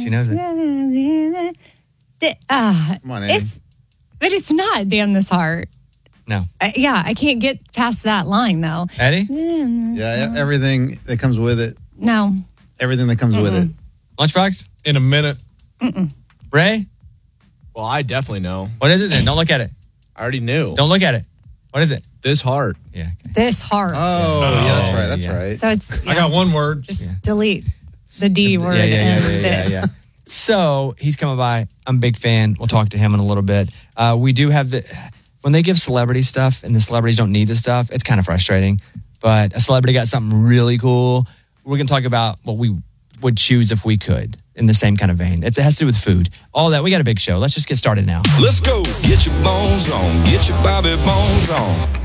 She knows it. Come on, Annie. But it's not Damn This Heart. No. I can't get past that line, though. Eddie? Yeah, everything that comes with it. No. Everything that comes with it. Lunchbox? In a minute. Ray? Well, I definitely know. What is it then? Don't look at it. I already knew. Don't look at it. What is it? This Heart. Yeah. Okay. This Heart. Oh, yeah, that's right. That's right. So it's. I got one word. Just delete the D word and this. So he's coming by. I'm a big fan. We'll talk to him in a little bit. We do have when they give celebrity stuff and the celebrities don't need the stuff, it's kind of frustrating. But a celebrity got something really cool. We're going to talk about what we would choose if we could in the same kind of vein. It has to do with food. All that. We got a big show. Let's just get started now. Let's go. Get your bones on. Get your Bobby Bones on.